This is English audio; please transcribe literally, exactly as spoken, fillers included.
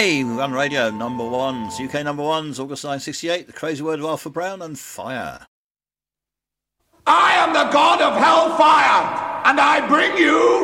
Hey, Run Radio number ones, U K number ones, August nineteen sixty-eight, The Crazy World of Arthur Brown and Fire. I am the god of hellfire, and I bring you